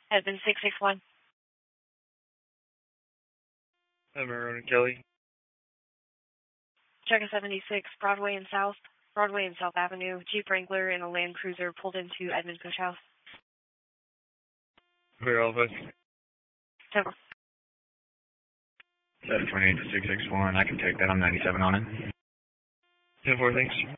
Edmund 661. Maroon and Kelly. Check a 76, Broadway and South Avenue. Jeep Wrangler and a Land Cruiser pulled into Edmund Coach House. Clear all of us. 10. 728 to 661. I can take that. I'm 97 on it. 10-4, thanks.